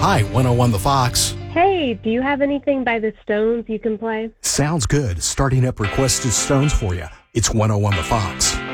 Hi, 101 The Fox. Hey, do you have anything by the Stones you can play? Sounds good. Starting up requested Stones for you. It's 101 The Fox.